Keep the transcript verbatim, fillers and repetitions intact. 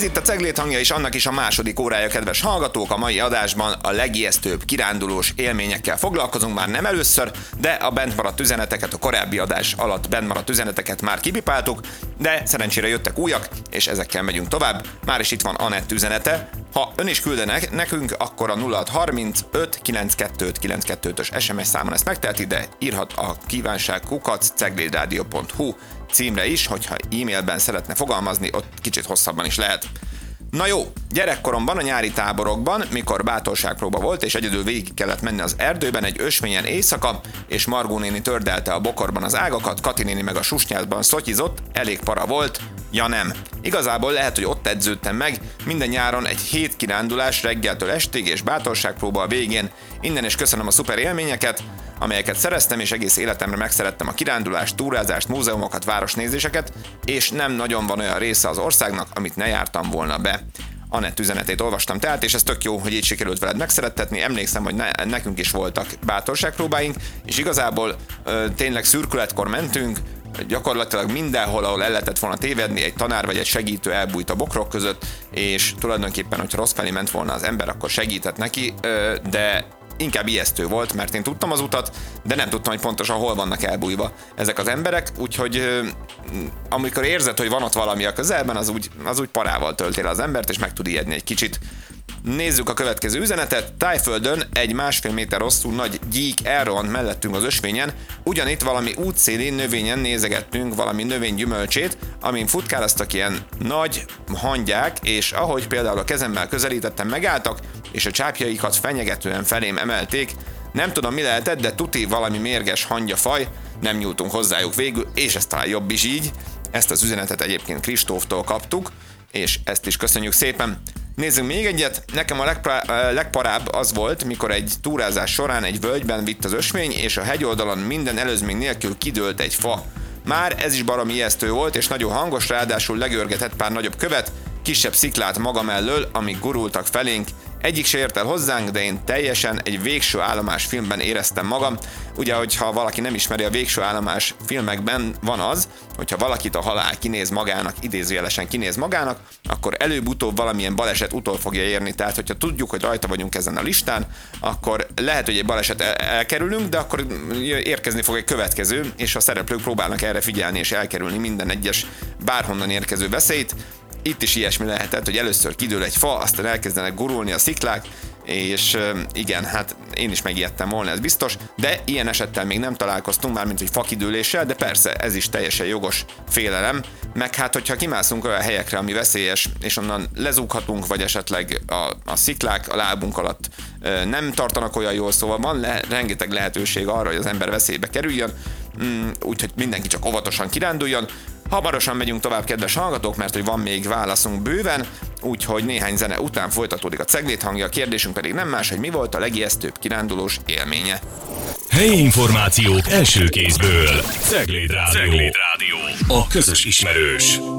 itt a Ceglét hangja, és annak is a második órája, kedves hallgatók. A mai adásban a legijesztőbb kirándulós élményekkel foglalkozunk, már nem először, de a bent maradt üzeneteket, a korábbi adás alatt bent maradt üzeneteket már kipipáltuk, de szerencsére jöttek újak, és ezekkel megyünk tovább. Már is itt van Anett üzenete. Ha ön is küldenek nekünk, akkor a nulla hat harminc öt kilencvenkettő kilencvenkettő-ös es em es számon ezt megteheti, de írhat a kívánság kukac ceglédradio pont hu címre is, hogyha e-mailben szeretne fogalmazni, ott kicsit hosszabban is lehet. Na jó, gyerekkoromban a nyári táborokban, mikor bátorságpróba volt, és egyedül végig kellett menni az erdőben egy ösvényen éjszaka, és Margó néni tördelte a bokorban az ágakat, Kati néni meg a susnyádban szotyizott, elég para volt, ja nem. Igazából lehet, hogy ott edződtem meg, minden nyáron egy hét kirándulás reggeltől estig, és bátorságpróba a végén. Innen is köszönöm a szuper élményeket, amelyeket szereztem, és egész életemre megszerettem a kirándulást, túrázást, múzeumokat, városnézéseket, és nem nagyon van olyan része az országnak, amit ne jártam volna be. Anett üzenetét olvastam tehát, és ez tök jó, hogy így sikerült veled megszerettetni. Emlékszem, hogy ne, nekünk is voltak bátorságpróbáink, és igazából ö, tényleg szürkületkor mentünk, gyakorlatilag mindenhol, ahol el lehetett volna tévedni, egy tanár vagy egy segítő elbújt a bokrok között, és tulajdonképpen, hogyha rossz felé ment volna az ember, akkor segített neki, ö, de inkább ijesztő volt, mert én tudtam az utat, de nem tudtam, hogy pontosan hol vannak elbújva ezek az emberek, úgyhogy euh, amikor érzed, hogy van ott valami a közelben, az úgy, az úgy parával tölti le az embert, és meg tud ijedni egy kicsit. Nézzük a következő üzenetet. Tájföldön egy másfél méter hosszú nagy gyík elrohant mellettünk az ösvényen, ugyanitt valami útszélén növényen nézegettünk valami növény gyümölcsét, amin futkároztak ilyen nagy hangyák, és ahogy például a kezemmel közelítettem, megálltak, és a csápjaikat fenyegetően felém emelték. Nem tudom, mi lehetett, de tuti valami mérges hangyafaj, nem nyúltunk hozzájuk végül, és ez talán jobb is így. Ezt az üzenetet egyébként Kristóftól kaptuk, és ezt is köszönjük szépen. Nézzünk még egyet. Nekem a legpra- legparább az volt, mikor egy túrázás során egy völgyben vitt az ösvény, és a hegyoldalon minden előzmény nélkül kidőlt egy fa. Már ez is baromi ijesztő volt, és nagyon hangos, ráadásul legörgetett pár nagyobb követ, kisebb sziklát maga mellől, amik gurultak felénk. Egyik se ért el hozzánk, de én teljesen egy végső állomás filmben éreztem magam. Ugye, hogyha valaki nem ismeri, a végső állomás filmekben van az, hogyha valakit a halál kinéz magának, idézőjelesen kinéz magának, akkor előbb-utóbb valamilyen baleset utol fogja érni. Tehát, hogyha tudjuk, hogy rajta vagyunk ezen a listán, akkor lehet, hogy egy baleset elkerülünk, de akkor érkezni fog egy következő, és a szereplők próbálnak erre figyelni és elkerülni minden egyes bárhonnan érkező veszélyt. Itt is ilyesmi lehetett, hogy először kidől egy fa, aztán elkezdenek gurulni a sziklák, és igen, hát én is megijedtem volna, ez biztos, de ilyen esettel még nem találkoztunk, már mint hogy fakidőléssel, de persze ez is teljesen jogos félelem, meg hát hogyha kimászunk olyan helyekre, ami veszélyes, és onnan lezúghatunk, vagy esetleg a, a sziklák a lábunk alatt nem tartanak olyan jól, szóval van le, rengeteg lehetőség arra, hogy az ember veszélybe kerüljön, úgyhogy mindenki csak óvatosan kiránduljon. Hamarosan megyünk tovább, kedves hallgatók, mert hogy van még válaszunk bőven, úgyhogy néhány zene után folytatódik a Ceglét hangja, a kérdésünk pedig nem más, hogy mi volt a legijesztőbb kirándulós élménye. Helyi információk első kézből. Ceglét Rádió. Ceglét Rádió. A közös ismerős.